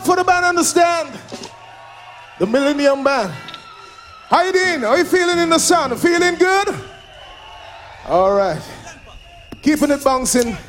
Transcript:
for the band, understand? The Millennium Band. How you doing? How you feeling in the sun? Feeling good? All right. Keeping it bouncing.